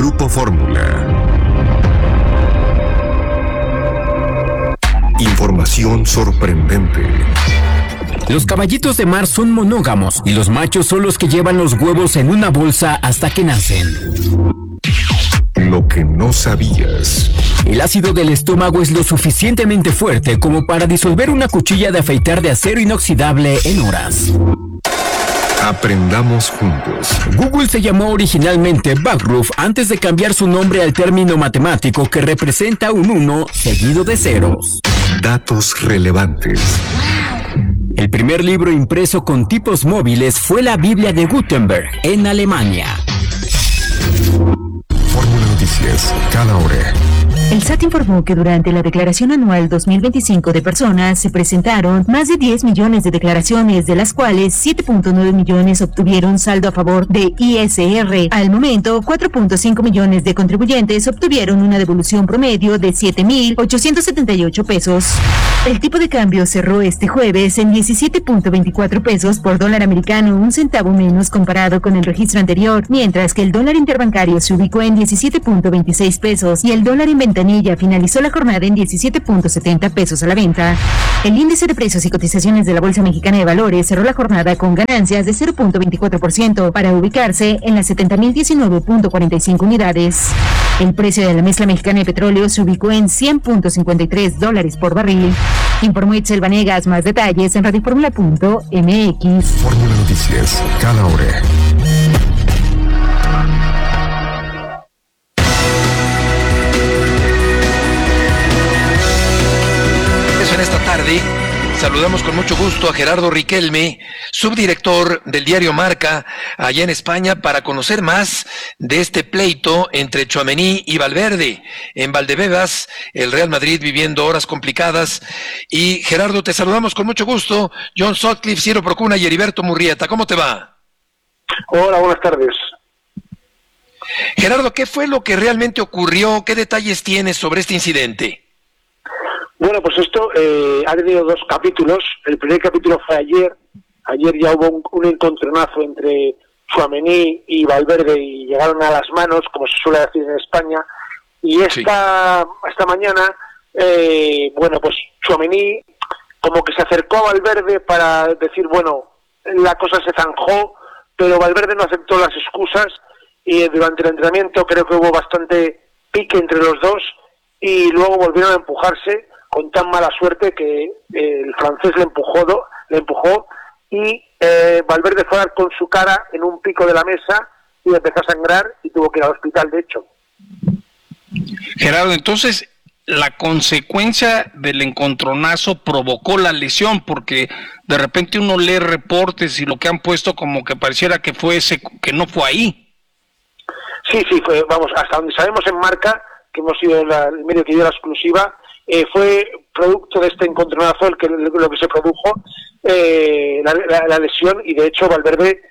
Grupo Fórmula. Información sorprendente. Los caballitos de mar son monógamos y los machos son los que llevan los huevos en una bolsa hasta que nacen. Lo que no sabías. El ácido del estómago es lo suficientemente fuerte como para disolver una cuchilla de afeitar de acero inoxidable en horas. Aprendamos juntos. Google se llamó originalmente Backroof antes de cambiar su nombre al término matemático que representa un 1 seguido de ceros. Datos relevantes. El primer libro impreso con tipos móviles fue la Biblia de Gutenberg en Alemania. Fórmula Noticias, cada hora. El SAT informó que durante la declaración anual 2025 de personas se presentaron más de 10 millones de declaraciones, de las cuales 7.9 millones obtuvieron saldo a favor de ISR. Al momento, 4.5 millones de contribuyentes obtuvieron una devolución promedio de 7,878 pesos. El tipo de cambio cerró este jueves en 17.24 pesos por dólar americano, un centavo menos comparado con el registro anterior, mientras que el dólar interbancario se ubicó en 17.26 pesos y el dólar en ventanilla finalizó la jornada en 17.70 pesos a la venta. El índice de precios y cotizaciones de la Bolsa Mexicana de Valores cerró la jornada con ganancias de 0.24% para ubicarse en las 70.019.45 unidades. El precio de la mezcla mexicana de petróleo se ubicó en $100.53 por barril. Informó Itzel Vanegas. Más detalles en radioformula.mx. Fórmula Noticias, cada hora. En esta tarde saludamos con mucho gusto a Gerardo Riquelme, subdirector del diario Marca allá en España, para conocer más de este pleito entre Tchouaméni y Valverde. En Valdebebas, el Real Madrid viviendo horas complicadas. Y Gerardo, te saludamos con mucho gusto. John Sutcliffe, Ciro Procuna y Heriberto Murrieta, ¿cómo te va? Hola, buenas tardes. Gerardo, ¿qué fue lo que realmente ocurrió? ¿Qué detalles tienes sobre este incidente? Bueno, pues esto ha tenido dos capítulos. El primer capítulo fue ayer. Ayer ya hubo un encontronazo entre Tchouaméni y Valverde y llegaron a las manos, como se suele decir en España. Y esta mañana, bueno, pues Tchouaméni como que se acercó a Valverde para decir, bueno, la cosa se zanjó, pero Valverde no aceptó las excusas y durante el entrenamiento creo que hubo bastante pique entre los dos y luego volvieron a empujarse con tan mala suerte que el francés le empujó y Valverde fue a dar con su cara en un pico de la mesa y empezó a sangrar y tuvo que ir al hospital, de hecho. Gerardo, entonces la consecuencia del encontronazo provocó la lesión, porque de repente uno lee reportes y lo que han puesto como que pareciera que que no fue ahí. Sí, fue, vamos, hasta donde sabemos en Marca, que hemos sido el medio que dio la exclusiva, fue producto de este encontronazo lo que se produjo la lesión, y de hecho Valverde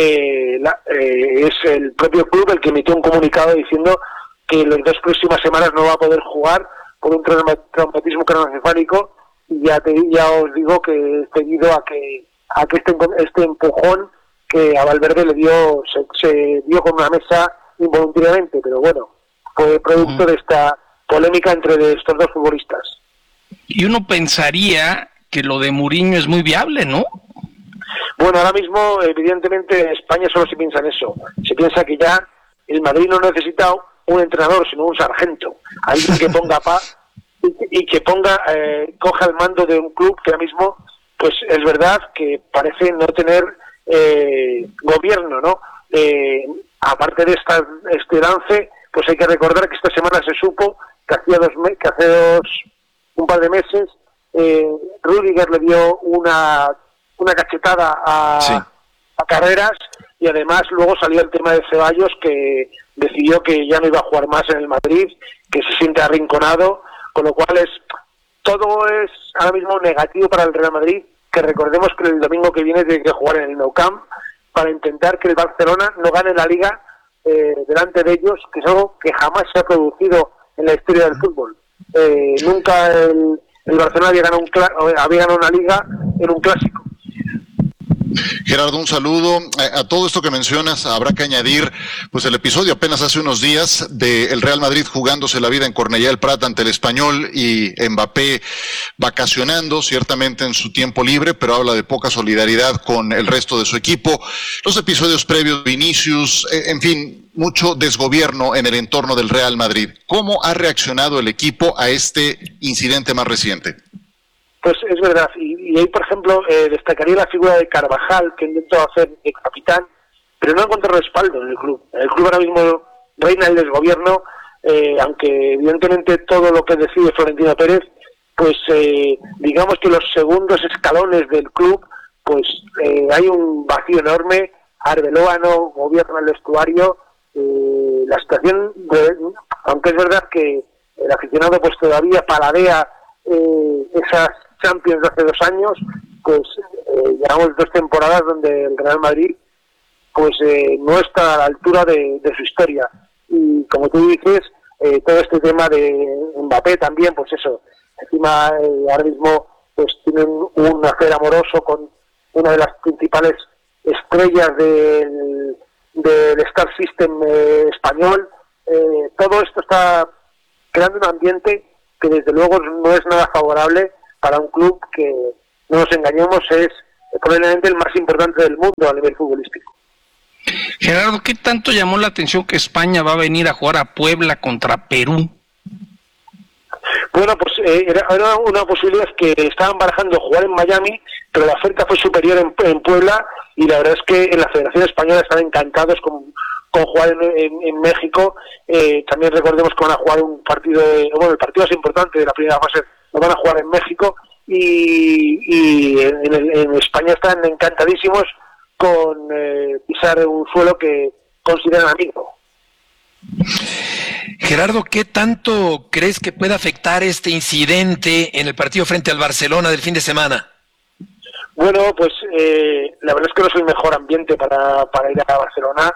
es el propio club el que emitió un comunicado diciendo que las 2 próximas semanas no va a poder jugar por un traumatismo craneoencefálico, y ya os digo que es debido a que este empujón que a Valverde le dio, se dio con una mesa involuntariamente, pero bueno, fue producto de esta polémica entre estos dos futbolistas. Y uno pensaría que lo de Mourinho es muy viable, ¿no? Bueno, ahora mismo, evidentemente, en España solo se piensa en eso. Se piensa que ya el Madrid no necesita un entrenador, sino un sargento. Alguien que ponga paz y que coja el mando de un club que ahora mismo, pues es verdad que parece no tener gobierno, ¿no? Aparte de este lance, pues hay que recordar que esta semana se supo que hace un par de meses Rüdiger le dio una cachetada a Carreras, y además luego salió el tema de Ceballos, que decidió que ya no iba a jugar más en el Madrid, que se siente arrinconado, con lo cual todo es ahora mismo negativo para el Real Madrid, que recordemos que el domingo que viene tiene que jugar en el Nou Camp para intentar que el Barcelona no gane la Liga delante de ellos, que es algo que jamás se ha producido en la historia del fútbol. Nunca el Barcelona había ganado una Liga en un clásico. Gerardo, un saludo. A todo esto que mencionas habrá que añadir pues el episodio apenas hace unos días del Real Madrid jugándose la vida en Cornellá del Prat ante el Español y Mbappé vacacionando ciertamente en su tiempo libre, pero habla de poca solidaridad con el resto de su equipo. Los episodios previos de Vinicius, en fin, mucho desgobierno en el entorno del Real Madrid. ¿Cómo ha reaccionado el equipo a este incidente más reciente? Pues es verdad, y ahí, por ejemplo, destacaría la figura de Carvajal, que intentó hacer de capitán, pero no encontró respaldo en el club. El club ahora mismo reina el desgobierno, aunque evidentemente todo lo que decide Florentino Pérez, pues digamos que los segundos escalones del club, pues hay un vacío enorme. Arbeloa no gobierna el vestuario, la situación, aunque es verdad que el aficionado pues todavía paladea esas Champions de hace 2 años, pues llevamos 2 temporadas donde el Real Madrid pues no está a la altura de su historia, y como tú dices, todo este tema de Mbappé también, pues eso, encima ahora mismo pues tienen un afer amoroso con una de las principales estrellas del Star System español. Todo esto está creando un ambiente que desde luego no es nada favorable para un club que, no nos engañemos, es probablemente el más importante del mundo a nivel futbolístico. Gerardo, ¿qué tanto llamó la atención que España va a venir a jugar a Puebla contra Perú? Bueno, pues era una posibilidad que estaban barajando jugar en Miami, pero la oferta fue superior en Puebla, y la verdad es que en la Federación Española están encantados con jugar en México. También recordemos que van a jugar un partido, el partido más importante de la primera fase lo van a jugar en México, y en España están encantadísimos con pisar un suelo que consideran amigo. Gerardo, ¿qué tanto crees que puede afectar este incidente en el partido frente al Barcelona del fin de semana? Bueno, pues la verdad es que no es el mejor ambiente para ir a Barcelona.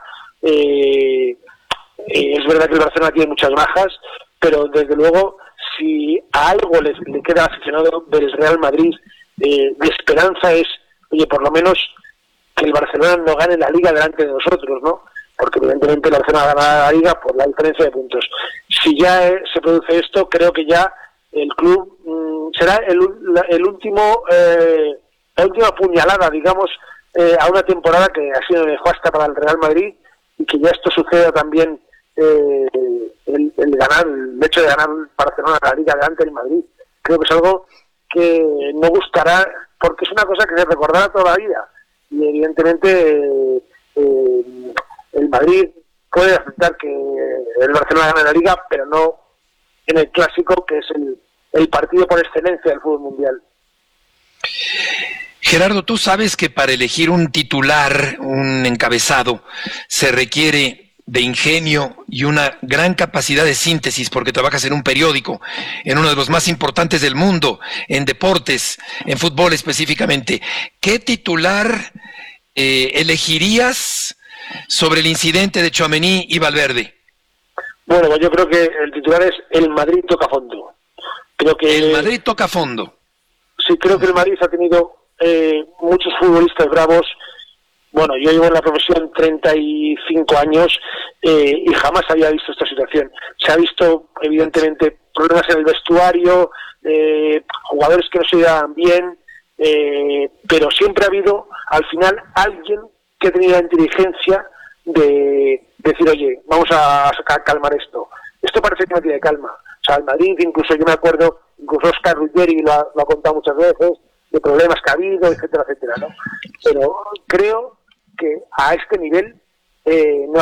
Es verdad que el Barcelona tiene muchas bajas, pero desde luego, si a algo le queda aficionado del Real Madrid de esperanza, es, oye, por lo menos que el Barcelona no gane la Liga delante de nosotros, ¿no? Porque evidentemente el Barcelona gana la Liga por la diferencia de puntos. Si ya se produce esto, creo que ya el club será el último, la última puñalada, digamos, a una temporada que ha sido nefasta para el Real Madrid, y que ya esto suceda también, el hecho de ganar Barcelona la Liga delante del Madrid. Creo que es algo que no gustará, porque es una cosa que se recordará toda la vida, y evidentemente el Madrid puede aceptar que el Barcelona gane la Liga, pero no en el clásico, que es el partido por excelencia del fútbol mundial. Gerardo, tú sabes que para elegir un titular, un encabezado, se requiere de ingenio y una gran capacidad de síntesis, porque trabajas en un periódico, en uno de los más importantes del mundo, en deportes, en fútbol específicamente. ¿Qué titular elegirías sobre el incidente de Tchouaméni y Valverde? Bueno, pues yo creo que el titular es: el Madrid toca fondo. Creo que el Madrid toca fondo. Sí, creo que el Madrid ha tenido muchos futbolistas bravos. Bueno, yo llevo en la profesión 35 años y jamás había visto esta situación. Se ha visto, evidentemente, problemas en el vestuario, jugadores que no se llevaban bien, pero siempre ha habido, al final, alguien que ha tenido la inteligencia de decir, oye, vamos a calmar esto. Esto parece que no tiene calma. O sea, el Madrid, incluso yo me acuerdo, incluso Oscar Ruggeri lo ha contado muchas veces, de problemas que ha habido, etcétera, etcétera, ¿no? Pero creo que a este nivel no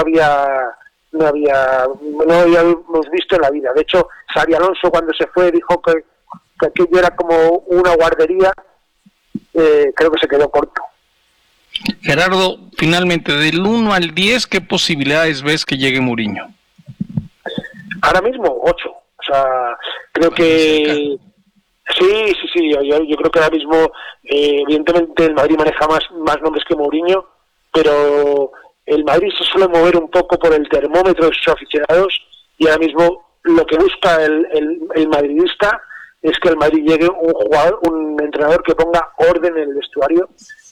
habíamos visto en la vida. De hecho, Xabi Alonso, cuando se fue, dijo que aquello era como una guardería. Creo que se quedó corto. Gerardo, finalmente, del 1 al 10, ¿qué posibilidades ves que llegue Mourinho? Ahora mismo, 8. O sea, creo que... Sí, yo creo que ahora mismo, evidentemente, el Madrid maneja más nombres que Mourinho, pero el Madrid se suele mover un poco por el termómetro de sus aficionados, y ahora mismo lo que busca el madridista es que el Madrid llegue un entrenador que ponga orden en el vestuario,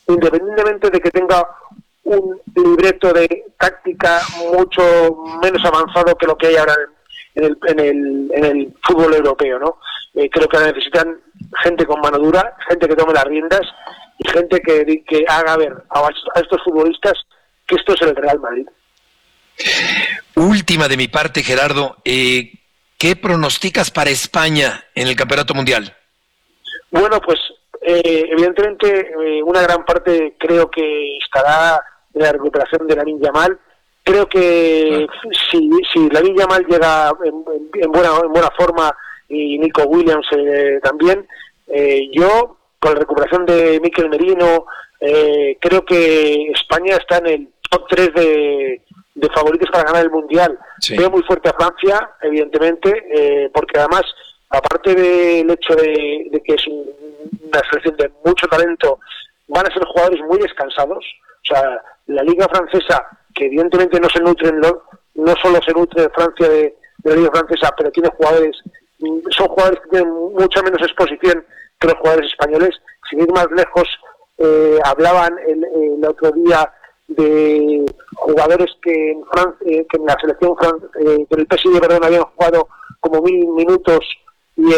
independientemente de que tenga un libreto de táctica mucho menos avanzado que lo que hay ahora en el fútbol europeo, ¿no? Creo que necesitan gente con mano dura, gente que tome las riendas y gente que haga ver a estos futbolistas que esto es el Real Madrid. Última de mi parte, Gerardo, ¿qué pronosticas para España en el Campeonato Mundial? Bueno, pues evidentemente una gran parte creo que estará en la recuperación de Lamine Yamal. Creo que si Lamine Yamal llega en buena forma y Nico Williams también, yo con la recuperación de Mikel Merino creo que España está en el top 3 de favoritos para ganar el Mundial. Sí. Veo muy fuerte a Francia, evidentemente, porque además, aparte del hecho de que es una selección de mucho talento, van a ser jugadores muy descansados. O sea, la Liga Francesa, que evidentemente no solo se nutre de Francia de la Liga Francesa, pero tiene son jugadores que tienen mucha menos exposición que los jugadores españoles. Sin ir más lejos, hablaban el otro día de jugadores que en la selección del PSG, perdón, habían jugado como 1000 minutos y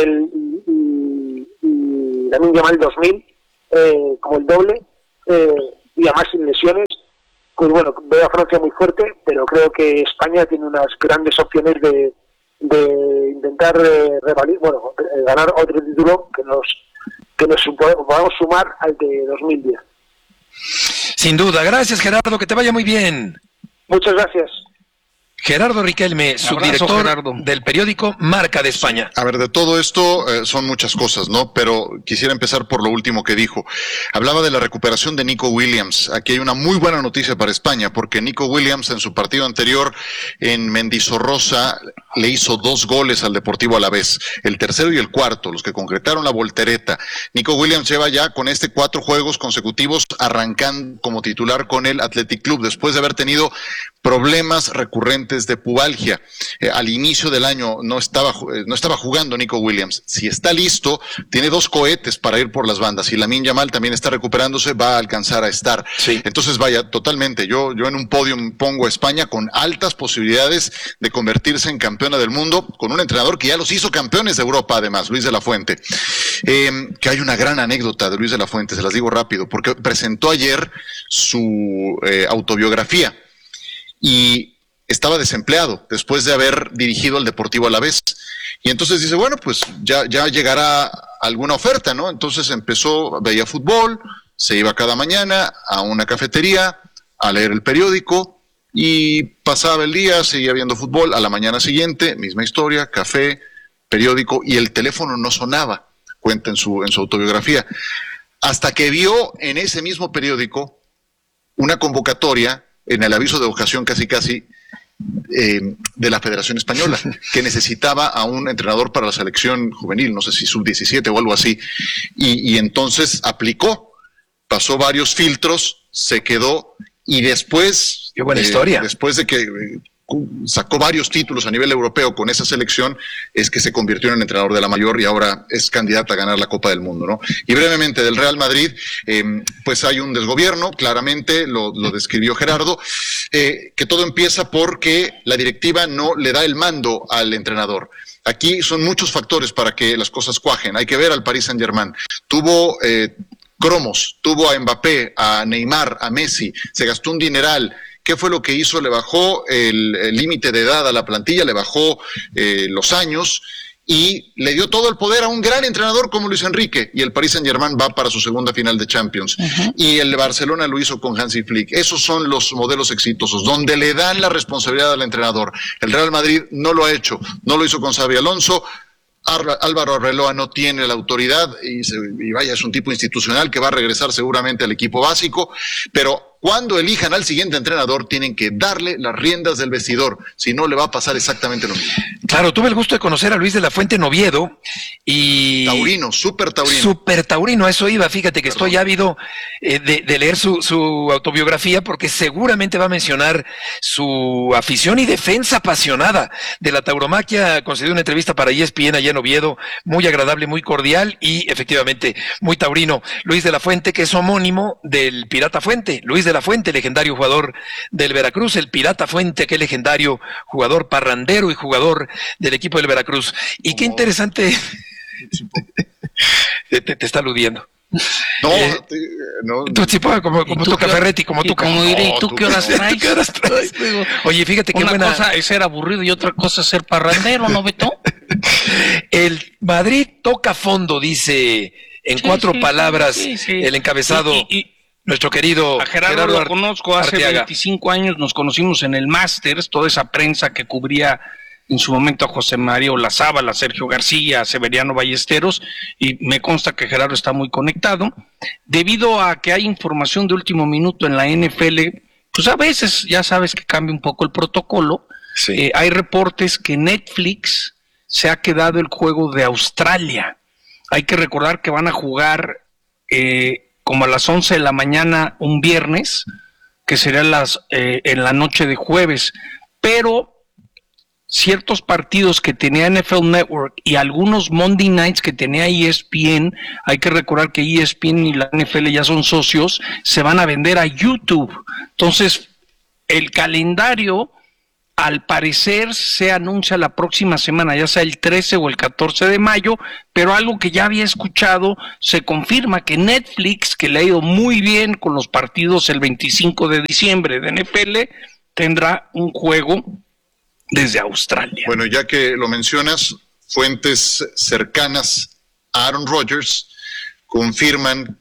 Lamine Yamal 2000, como el doble, y además sin lesiones. Pues bueno, veo a Francia muy fuerte, pero creo que España tiene unas grandes opciones de intentar ganar otro título que nos podamos sumar al de 2010. Sin duda. Gracias, Gerardo, que te vaya muy bien. Muchas gracias. Gerardo Riquelme, subdirector del periódico Marca de España. A ver, de todo esto son muchas cosas, ¿no? Pero quisiera empezar por lo último que dijo. Hablaba de la recuperación de Nico Williams. Aquí hay una muy buena noticia para España, porque Nico Williams en su partido anterior en Mendizorroza le hizo 2 goles al Deportivo Alavés, el tercero y el cuarto, los que concretaron la voltereta. Nico Williams lleva ya con 4 juegos consecutivos arrancando como titular con el Athletic Club, después de haber tenido problemas recurrentes de pubalgia. Al inicio del año no estaba jugando Nico Williams. Si está listo, tiene 2 cohetes para ir por las bandas. Y Lamine Yamal también está recuperándose, va a alcanzar a estar. Sí. Entonces, vaya, totalmente. Yo en un podio pongo a España con altas posibilidades de convertirse en campeona del mundo, con un entrenador que ya los hizo campeones de Europa, además, Luis de la Fuente. Que hay una gran anécdota de Luis de la Fuente, se las digo rápido, porque presentó ayer su autobiografía. Y estaba desempleado después de haber dirigido al Deportivo Alavés. Y entonces dice, bueno, pues ya llegará alguna oferta, ¿no? Entonces veía fútbol, se iba cada mañana a una cafetería a leer el periódico y pasaba el día, seguía viendo fútbol. A la mañana siguiente, misma historia, café, periódico, y el teléfono no sonaba, cuenta en su autobiografía. Hasta que vio en ese mismo periódico una convocatoria en el aviso de ocasión casi de la Federación Española, que necesitaba a un entrenador para la selección juvenil, no sé si sub-17 o algo así, y entonces aplicó, pasó varios filtros, se quedó, y después, qué buena historia, después de que sacó varios títulos a nivel europeo con esa selección, es que se convirtió en entrenador de la mayor y ahora es candidata a ganar la Copa del Mundo, ¿no? Y brevemente del Real Madrid, pues hay un desgobierno, claramente lo describió Gerardo, que todo empieza porque la directiva no le da el mando al entrenador. Aquí son muchos factores para que las cosas cuajen. Hay que ver al Paris Saint-Germain. Tuvo cromos, tuvo a Mbappé, a Neymar, a Messi, se gastó un dineral. ¿Qué fue lo que hizo? Le bajó el límite de edad a la plantilla, le bajó los años y le dio todo el poder a un gran entrenador como Luis Enrique, y el Paris Saint-Germain va para su segunda final de Champions. Y el Barcelona lo hizo con Hansi Flick. Esos son los modelos exitosos, donde le dan la responsabilidad al entrenador. El Real Madrid no lo ha hecho, no lo hizo con Xabi Alonso. Álvaro Arbeloa no tiene la autoridad y vaya, es un tipo institucional que va a regresar seguramente al equipo básico, pero cuando elijan al siguiente entrenador, tienen que darle las riendas del vestidor, si no le va a pasar exactamente lo mismo. Claro, tuve el gusto de conocer a Luis de la Fuente en Oviedo y... Taurino, súper taurino. Súper taurino, a eso iba, fíjate que estoy ávido de leer su autobiografía porque seguramente va a mencionar su afición y defensa apasionada de la tauromaquia. Concedió una entrevista para ESPN allá en Oviedo, muy agradable, muy cordial y efectivamente muy taurino. Luis de la Fuente, que es homónimo del Pirata Fuente, Luis de la Fuente, legendario jugador del Veracruz, el Pirata Fuente, que legendario jugador parrandero y jugador del equipo del Veracruz. Y qué interesante... te está aludiendo. No, tú, tipo, como tu Ferretti, como tú. Como diré, ¿y tú qué horas traes? Oye, fíjate qué una buena... cosa es ser aburrido y otra cosa es ser parrandero, ¿no, Beto? El Madrid toca fondo, dice en cuatro palabras el encabezado. Nuestro querido a Gerardo lo conozco hace Arteaga. 25 años, nos conocimos en el Masters, toda esa prensa que cubría en su momento a José María Olazábal, a Sergio García, a Severiano Ballesteros, y me consta que Gerardo está muy conectado. Debido a que hay información de último minuto en la NFL, pues a veces ya sabes que cambia un poco el protocolo. Sí. Hay reportes que Netflix se ha quedado el juego de Australia. Hay que recordar que van a jugar como a las 11 de la mañana un viernes, que será en la noche de jueves, pero ciertos partidos que tenía NFL Network y algunos Monday Nights que tenía ESPN, hay que recordar que ESPN y la NFL ya son socios, se van a vender a YouTube. Entonces, el calendario, al parecer, se anuncia la próxima semana, ya sea el 13 o el 14 de mayo, pero algo que ya había escuchado, se confirma que Netflix, que le ha ido muy bien con los partidos el 25 de diciembre de NFL, tendrá un juego desde Australia. Bueno, ya que lo mencionas, fuentes cercanas a Aaron Rodgers confirman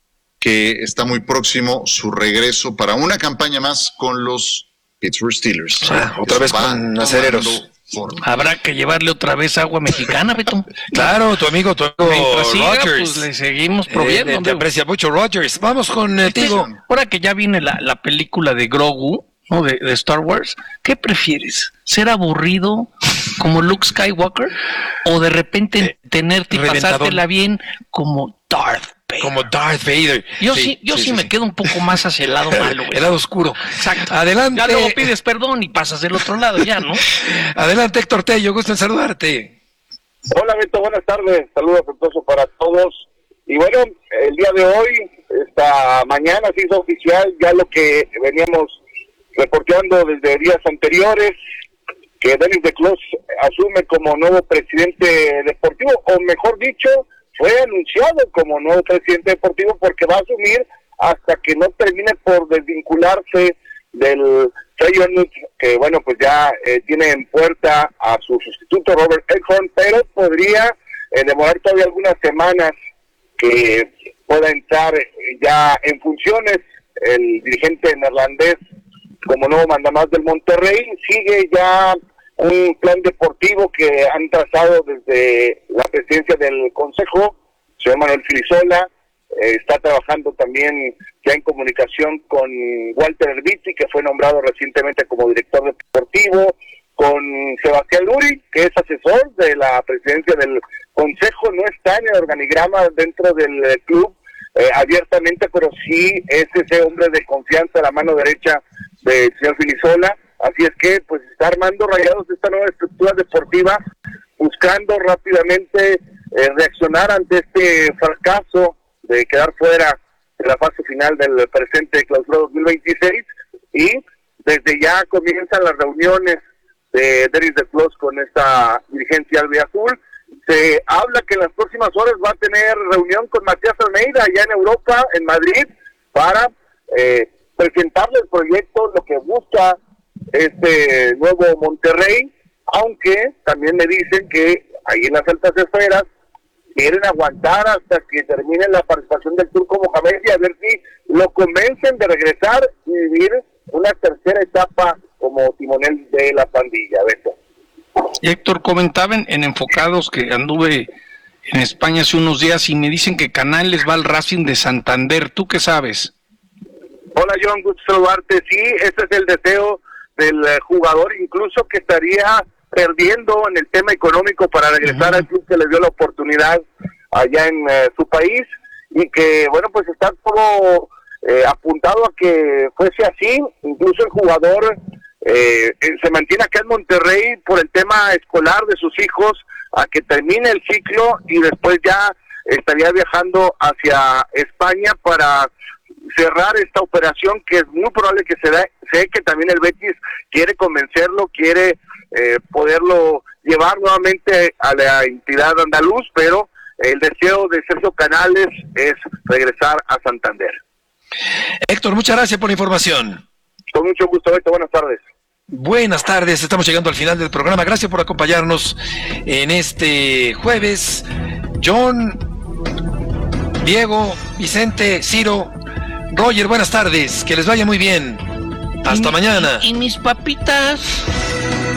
que está muy próximo su regreso para una campaña más con los Pittsburgh Steelers. Otra vez con acereros. Habrá que llevarle otra vez agua mexicana, Beto. Claro, tu amigo Rodgers. Rodgers. Pues le seguimos proviendo. Te aprecia mucho Rodgers. Vamos con Tigo. Ahora que ya viene la película de Grogu, ¿no? de Star Wars, ¿qué prefieres? ¿Ser aburrido como Luke Skywalker o de repente tenerte y pasártela bien como Darth Vader? Como Darth Vader. Yo sí me quedo un poco más hacia el lado malo. El lado oscuro. Exacto. Adelante. Ya luego pides perdón y pasas del otro lado ya, ¿no? Adelante, Héctor Tello, gusto en saludarte. Hola, Beto, buenas tardes. Saludos afectuosos para todos. Y bueno, el día de hoy, esta mañana se hizo oficial ya lo que veníamos reporteando desde días anteriores, que Denis de Clos asume como nuevo presidente deportivo, o mejor dicho, fue anunciado como nuevo presidente deportivo porque va a asumir hasta que no termine por desvincularse del Feyenoord, que bueno, pues ya tiene en puerta a su sustituto Robert Elkhorn, pero podría demorar todavía algunas semanas que pueda entrar ya en funciones el dirigente neerlandés como nuevo mandamás del Monterrey. Sigue ya un plan deportivo que han trazado desde la presidencia del Consejo, señor Manuel Filisola. Está trabajando también ya en comunicación con Walter Herbiti, que fue nombrado recientemente como director deportivo, con Sebastián Luri, que es asesor de la presidencia del Consejo. No está en el organigrama dentro del club abiertamente, pero sí es ese hombre de confianza, la mano derecha del señor Filisola. Así es que pues está armando Rayados esta nueva estructura deportiva, buscando rápidamente reaccionar ante este fracaso de quedar fuera de la fase final del presente clausura 2026, y desde ya comienzan las reuniones de Denis de Clos con esta dirigencia albiazul. Se habla que en las próximas horas va a tener reunión con Matías Almeida allá en Europa, en Madrid, para presentarle el proyecto, lo que busca este nuevo Monterrey, aunque también me dicen que ahí en las altas esferas quieren aguantar hasta que termine la participación del Turco Mohamed y a ver si lo convencen de regresar y vivir una tercera etapa como timonel de la pandilla. Beto. Héctor, comentaba en Enfocados que anduve en España hace unos días y me dicen que Canales va al Racing de Santander. ¿Tú qué sabes? Hola John, gusto saludarte. Sí, ese es el deseo del jugador, incluso que estaría perdiendo en el tema económico para regresar al club que le dio la oportunidad allá en su país, y que bueno, pues está todo apuntado a que fuese así. Incluso el jugador se mantiene acá en Monterrey por el tema escolar de sus hijos, a que termine el ciclo, y después ya estaría viajando hacia España para cerrar esta operación, que es muy probable que se dé. Sé que también el Betis quiere convencerlo, quiere poderlo llevar nuevamente a la entidad andaluz, pero el deseo de Sergio Canales es regresar a Santander. Héctor, muchas gracias por la información. Con mucho gusto, Héctor. Buenas tardes. Buenas tardes, estamos llegando al final del programa. Gracias por acompañarnos en este jueves. John, Diego, Vicente, Ciro, Roger, buenas tardes, que les vaya muy bien. Hasta mañana. ¿Y mis papitas?